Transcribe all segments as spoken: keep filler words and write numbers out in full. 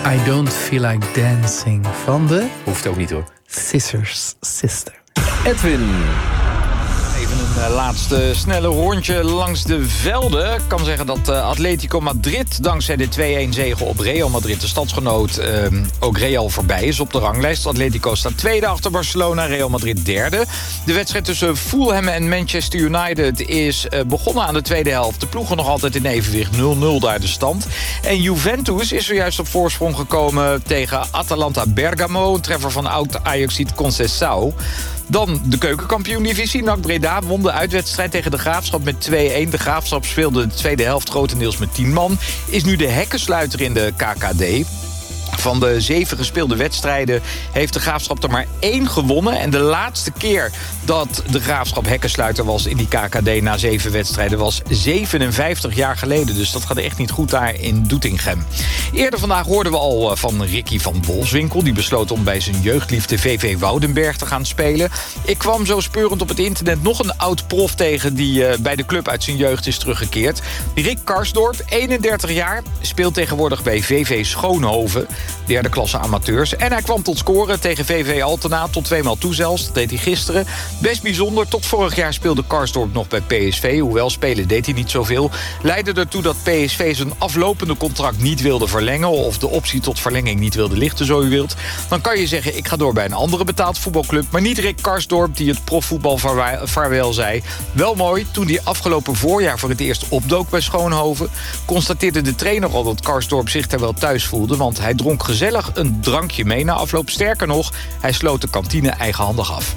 I Don't Feel Like Dancing van de... Hoeft ook niet hoor. Scissors Sister. Edwin. Even een uh, laatste snelle rondje langs de velden. Ik kan zeggen dat uh, Atletico Madrid dankzij de twee-een zege op Real Madrid, de stadsgenoot, uh, ook Real voorbij is op de ranglijst. Atletico staat tweede achter Barcelona, Real Madrid derde. De wedstrijd tussen Fulham en Manchester United is uh, begonnen aan de tweede helft. De ploegen nog altijd in evenwicht, nul nul daar de stand. En Juventus is zojuist op voorsprong gekomen tegen Atalanta Bergamo. Een treffer van oud-Ajaxiet Conceição. Dan de keukenkampioen-divisie. N A C Breda won de uitwedstrijd tegen de Graafschap met twee-een. De Graafschap speelde de tweede helft grotendeels met tien man. Is nu de hekkensluiter in de K K D. Van de zeven gespeelde wedstrijden heeft de Graafschap er maar één gewonnen. En de laatste keer dat de Graafschap hekkensluiter was in die K K D na zeven wedstrijden was zevenenvijftig jaar geleden. Dus dat gaat echt niet goed daar in Doetinchem. Eerder vandaag hoorden we al van Ricky van Wolfswinkel. Die besloot om bij zijn jeugdliefde V V Woudenberg te gaan spelen. Ik kwam zo speurend op het internet nog een oud-prof tegen die uh, bij de club uit zijn jeugd is teruggekeerd. Rick Karsdorp, eenendertig jaar, speelt tegenwoordig bij V V Schoonhoven. Derde klasse amateurs. En hij kwam tot scoren tegen V V Altena. Tot tweemaal toe zelfs. Dat deed hij gisteren. Best bijzonder. Tot vorig jaar speelde Karsdorp nog bij P S V. Hoewel spelen deed hij niet zoveel. Leidde ertoe dat P S V zijn aflopende contract niet wilde verlengen. Of de optie tot verlenging niet wilde lichten, zo u wilt. Dan kan je zeggen, ik ga door bij een andere betaald voetbalclub. Maar niet Rick Karsdorp die het profvoetbal vaarwel zei. Wel mooi, toen hij afgelopen voorjaar voor het eerst opdook bij Schoonhoven, constateerde de trainer al dat Karsdorp zich daar wel thuis voelde. Want hij dronk gezellig een drankje mee na afloop. Sterker nog, hij sloot de kantine eigenhandig af.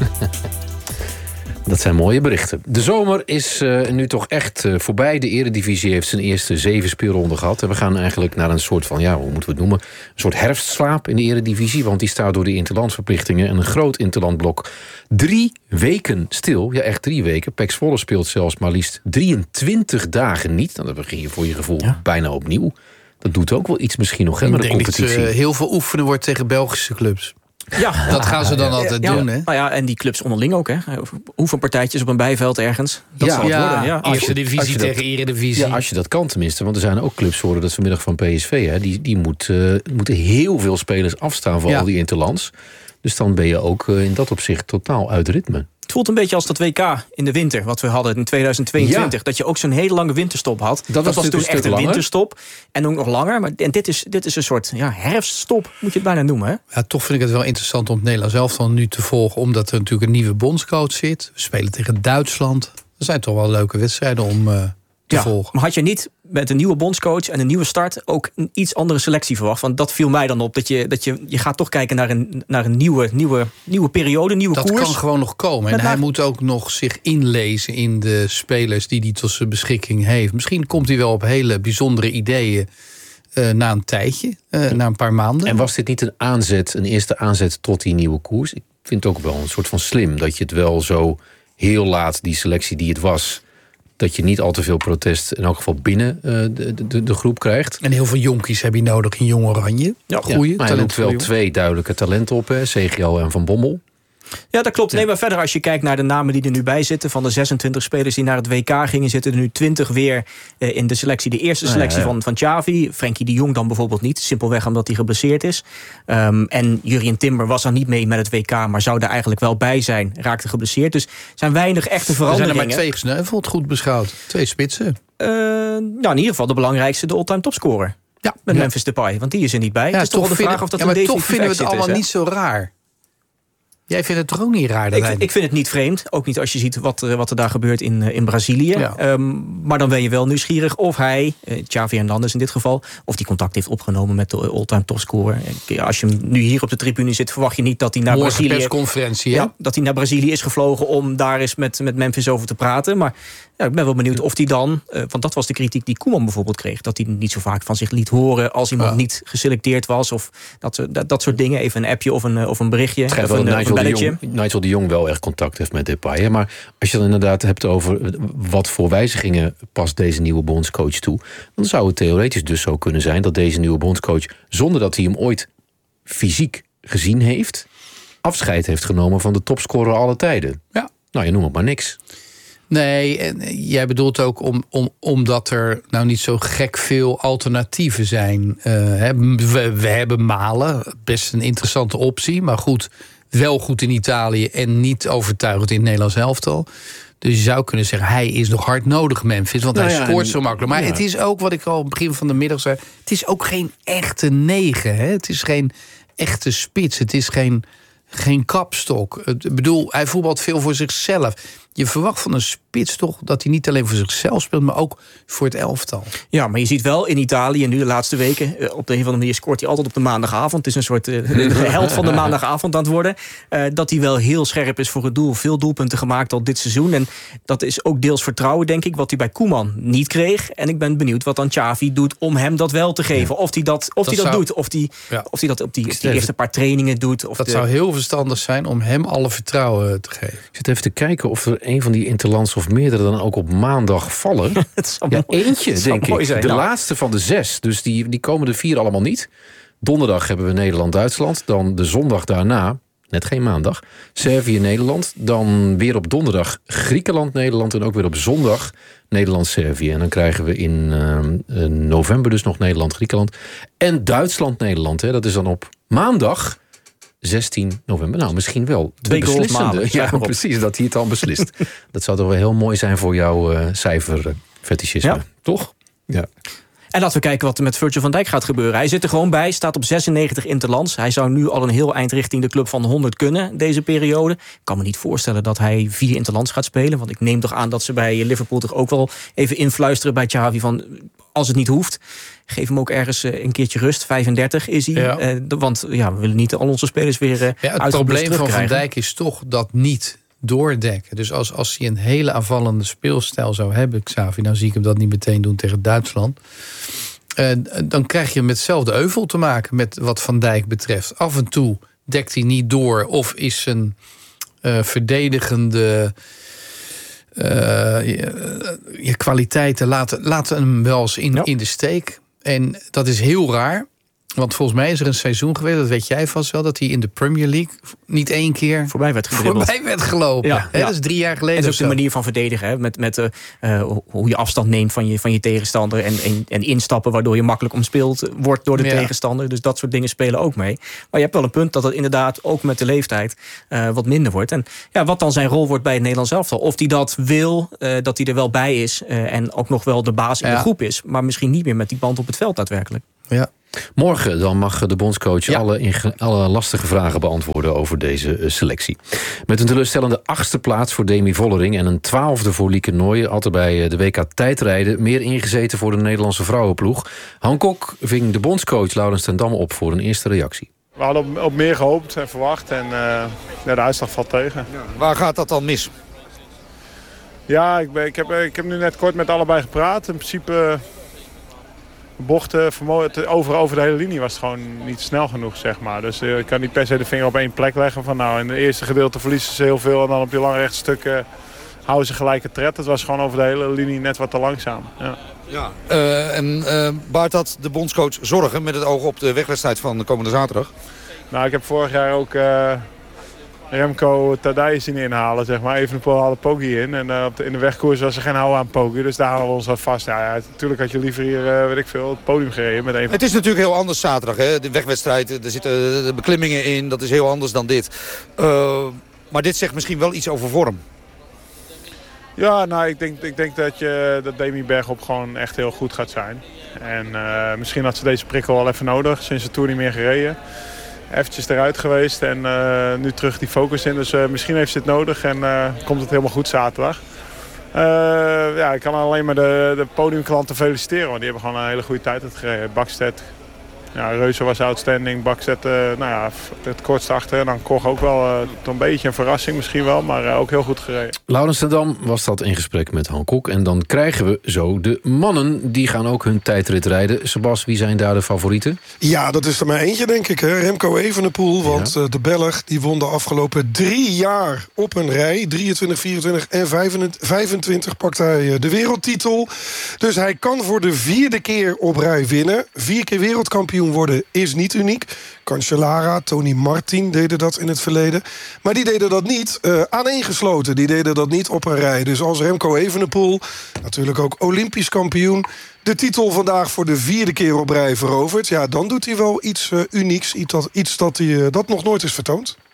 Dat zijn mooie berichten. De zomer is uh, nu toch echt uh, voorbij. De Eredivisie heeft zijn eerste zeven speelronden gehad. En we gaan eigenlijk naar een soort van, ja, hoe moeten we het noemen? Een soort herfstslaap in de Eredivisie. Want die staat door de interlandverplichtingen en een groot interlandblok drie weken stil. Ja, echt drie weken. P E C Zwolle speelt zelfs maar liefst drieëntwintig dagen niet. Dan begin je voor je gevoel ja. bijna opnieuw. Dat doet ook wel iets misschien nog, hè, met de competitie. Ik denk dat ze heel veel oefenen wordt tegen Belgische clubs. Ja, dat gaan ze dan ja, altijd ja, doen, hè? Nou ja, en die clubs onderling ook, hè? Oefenpartijtjes op een bijveld ergens. Dat ja, zal het ja, worden. Ja. Eerste divisie dat, tegen Eredivisie. Ja, als je dat kan tenminste. Want er zijn ook clubs geworden dat vanmiddag van P S V. Hè, die die moet, uh, moeten heel veel spelers afstaan voor ja. al die interlands. Dus dan ben je ook uh, in dat opzicht totaal uit ritme. Het voelt een beetje als dat W K in de winter, wat we hadden in tweeduizend tweeëntwintig. Ja. Dat je ook zo'n hele lange winterstop had. Dat, dat was, was toen een echt een langer. winterstop. En ook nog langer. Maar en dit, is, dit is een soort ja, herfststop, moet je het bijna noemen. Hè? Ja, toch vind ik het wel interessant om het Nederlands elftal nu te volgen. Omdat er natuurlijk een nieuwe bondscoach zit. We spelen tegen Duitsland. Er zijn toch wel leuke wedstrijden om uh, te ja, volgen. Maar had je niet met een nieuwe bondscoach en een nieuwe start ook een iets andere selectie verwacht? Want dat viel mij dan op. Dat je, dat je, je gaat toch kijken naar een, naar een nieuwe, nieuwe, nieuwe periode, nieuwe dat koers. Dat kan gewoon nog komen. En met hij naar... moet ook nog zich inlezen in de spelers die hij tot zijn beschikking heeft. Misschien komt hij wel op hele bijzondere ideeën uh, na een tijdje, uh, na een paar maanden. En was dit niet een aanzet, een eerste aanzet tot die nieuwe koers? Ik vind het ook wel een soort van slim dat je het wel zo heel laat, die selectie die het was, dat je niet al te veel protest in elk geval binnen uh, de, de, de groep krijgt. En heel veel jonkies heb je nodig in Jong Oranje. Ja, goeie. Ja, maar hij roept wel twee duidelijke talenten op, hè? C G L en Van Bommel. Ja, dat klopt. Nee, maar verder als je kijkt naar de namen die er nu bij zitten, van de zesentwintig spelers die naar het W K gingen, zitten er nu twintig weer uh, in de selectie. De eerste selectie ja, ja. van, van Xavi. Frenkie de Jong dan bijvoorbeeld niet. Simpelweg omdat hij geblesseerd is. Um, en Jurien Timber was er niet mee met het W K, maar zou er eigenlijk wel bij zijn. Raakte geblesseerd. Dus er zijn weinig echte veranderingen. Er zijn er maar twee gesneuveld, goed beschouwd. Twee spitsen. Uh, nou, in ieder geval de belangrijkste, de all-time topscorer. Ja, met ja. Memphis Depay, want die is er niet bij. Ja, het is toch wel de vraag vinden, of dat ja, een maar definitief toch vinden we het allemaal is, niet zo raar. Jij vindt het toch ook niet raar? Dat ik, hij... ik vind het niet vreemd. Ook niet als je ziet wat, wat er daar gebeurt in, in Brazilië. Ja. Um, maar dan ben je wel nieuwsgierig of hij, uh, Xavi Hernandez in dit geval, of die contact heeft opgenomen met de all-time topscorer. Als je nu hier op de tribune zit, verwacht je niet dat hij naar Morgen Brazilië, persconferentie, ja, dat hij naar Brazilië is gevlogen om daar eens met, met Memphis over te praten. Maar ja, ik ben wel benieuwd of hij dan, uh, want dat was de kritiek die Koeman bijvoorbeeld kreeg, dat hij niet zo vaak van zich liet horen als iemand ja. niet geselecteerd was. Of dat, dat, dat soort dingen. Even een appje of een, of een berichtje. Of een, Nigel, of een belletje. de Jong, Nigel de Jong wel echt contact heeft met Depay. Hè? Maar als je dan inderdaad hebt over wat voor wijzigingen past deze nieuwe bondscoach toe, dan zou het theoretisch dus zo kunnen zijn dat deze nieuwe bondscoach, zonder dat hij hem ooit fysiek gezien heeft, afscheid heeft genomen van de topscorer aller tijden. Ja. Nou, je noemt het maar niks. Nee, en jij bedoelt ook om, om, omdat er nou niet zo gek veel alternatieven zijn. Uh, we, we hebben Malen, best een interessante optie. Maar goed, wel goed in Italië en niet overtuigend in het Nederlands elftal. Dus je zou kunnen zeggen, hij is nog hard nodig, Memphis. Want nou hij ja, scoort en, zo makkelijk. Maar ja. Het is ook, wat ik al begin van de middag zei, het is ook geen echte negen. Hè? Het is geen echte spits. Het is geen, geen kapstok. Ik bedoel, hij voetbalt veel voor zichzelf. Je verwacht van een spits toch dat hij niet alleen voor zichzelf speelt, maar ook voor het elftal. Ja, maar je ziet wel in Italië nu de laatste weken, op de een of andere manier scoort hij altijd op de maandagavond. Het is een soort uh, de held van de maandagavond aan het worden. Uh, dat hij wel heel scherp is voor het doel. Veel doelpunten gemaakt al dit seizoen. En dat is ook deels vertrouwen, denk ik, wat hij bij Koeman niet kreeg. En ik ben benieuwd wat dan Xavi doet om hem dat wel te geven. Ja. Of hij dat, of dat, hij dat zou, doet. Of hij ja. of dat op die, die eerste paar trainingen doet. Of dat de... zou heel verstandig zijn om hem alle vertrouwen te geven. Ik zit even te kijken of er een van die interlands of meerdere dan ook op maandag vallen. Ja, eentje, denk ik. Zijn, de nou. laatste van de zes. Dus die, die komen de vier allemaal niet. Donderdag hebben we Nederland-Duitsland. Dan de zondag daarna, net geen maandag, Servië-Nederland. Dan weer op donderdag Griekenland-Nederland. En ook weer op zondag Nederland-Servië. En dan krijgen we in uh, november dus nog Nederland-Griekenland. En Duitsland-Nederland. Hè. Dat is dan op maandag zestien november. Nou, misschien wel de Twee beslissende. Ja, precies, dat hij het al beslist. Dat zou toch wel heel mooi zijn voor jouw uh, cijferfetischisme. Ja. Toch? Ja. En laten we kijken wat er met Virgil van Dijk gaat gebeuren. Hij zit er gewoon bij, staat op zesennegentig interlands. Hij zou nu al een heel eind richting de club van honderd kunnen, deze periode. Ik kan me niet voorstellen dat hij vier interlands gaat spelen. Want ik neem toch aan dat ze bij Liverpool toch ook wel even influisteren bij Xavi van, als het niet hoeft, geef hem ook ergens een keertje rust. vijfendertig is hij. Ja. Uh, want ja, we willen niet al onze spelers weer uh, ja, het probleem van Van Dijk is toch dat niet doordekken. Dus als, als hij een hele aanvallende speelstijl zou hebben, Xavi, nou zie ik hem dat niet meteen doen tegen Duitsland. Uh, dan krijg je met hetzelfde euvel te maken met wat Van Dijk betreft. Af en toe dekt hij niet door of is zijn uh, verdedigende uh, je, je kwaliteiten laten, laten hem wel eens in, ja. in de steek. En dat is heel raar. Want volgens mij is er een seizoen geweest, dat weet jij vast wel, dat hij in de Premier League niet één keer voorbij werd gedribbeld. Voorbij werd gelopen. Ja, He, ja. Dat is drie jaar geleden. En dat is ook de manier van verdedigen. Hè? Met, met uh, hoe je afstand neemt van je, van je tegenstander. En, en, en instappen waardoor je makkelijk omspeeld wordt door de ja. tegenstander. Dus dat soort dingen spelen ook mee. Maar je hebt wel een punt dat het inderdaad ook met de leeftijd uh, wat minder wordt. En ja, wat dan zijn rol wordt bij het Nederlands elftal. Of hij dat wil, uh, dat hij er wel bij is. Uh, en ook nog wel de baas in ja. de groep is. Maar misschien niet meer met die band op het veld daadwerkelijk. Ja. Morgen dan mag de bondscoach ja. alle, alle lastige vragen beantwoorden over deze selectie. Met een teleurstellende achtste plaats voor Demi Vollering en een twaalfde voor Lieke Nooijen, altijd bij de W K tijdrijden, meer ingezeten voor de Nederlandse vrouwenploeg. Han Kok ving de bondscoach Laurens ten Dam op voor een eerste reactie. We hadden op, op meer gehoopt en verwacht en uh, ja, de uitslag valt tegen. Ja. Waar gaat dat dan mis? Ja, ik, ben, ik, heb, ik heb nu net kort met allebei gepraat. In principe bochten, vermogen, over, over de hele linie was het gewoon niet snel genoeg, zeg maar. Dus uh, ik kan niet per se de vinger op één plek leggen. Van nou, in het eerste gedeelte verliezen ze heel veel en dan op die lange rechtstukken houden ze gelijke tred. Het was gewoon over de hele linie net wat te langzaam. Ja. Ja. Uh, en uh, baart dat de bondscoach zorgen met het oog op de wegwedstrijd van de komende zaterdag? Nou, ik heb vorig jaar ook uh, Remco Tadij zien inhalen, zeg maar. Evenepoel haalde Poggi in. En uh, op de, in de wegkoers was er geen hou aan Poggi. Dus daar houden we ons wat vast. Ja, ja, natuurlijk had je liever hier, uh, weet ik veel, het podium gereden met een. Het is natuurlijk heel anders zaterdag, hè? De wegwedstrijd, er zitten de beklimmingen in. Dat is heel anders dan dit. Uh, maar dit zegt misschien wel iets over vorm. Ja, nou, ik denk, ik denk dat, je, dat Demi Bergop gewoon echt heel goed gaat zijn. En uh, misschien had ze deze prikkel wel even nodig. Sinds de Tour niet meer gereden. Eventjes eruit geweest en uh, nu terug die focus in. Dus uh, misschien heeft ze het nodig en uh, komt het helemaal goed zaterdag. Uh, ja, ik kan alleen maar de, de podiumklanten feliciteren. Want die hebben gewoon een hele goede tijd gereden. Bakstedt, ja, Reuser was outstanding. Bakstedt, uh, nou ja, het kortste achter. En dan Koch ook wel uh, een beetje een verrassing misschien wel. Maar uh, ook heel goed gereden. Laurens ten Dam was dat in gesprek met Han Kok. En dan krijgen we zo de mannen. Die gaan ook hun tijdrit rijden. Sebas, wie zijn daar de favorieten? Ja, dat is er maar eentje, denk ik. Hè? Remco Evenepoel. Want ja. uh, de Belg die won de afgelopen drie jaar op een rij. drieëntwintig, vierentwintig en vijfentwintig pakt hij uh, de wereldtitel. Dus hij kan voor de vierde keer op rij winnen. Vier keer wereldkampioen kampioen worden is niet uniek. Cancellara, Tony Martin deden dat in het verleden. Maar die deden dat niet uh, aaneengesloten. Die deden dat niet op een rij. Dus als Remco Evenepoel, natuurlijk ook Olympisch kampioen, de titel vandaag voor de vierde keer op rij verovert, ja, dan doet hij wel iets uh, unieks. Iets dat, iets dat, hij, uh, dat nog nooit is vertoond.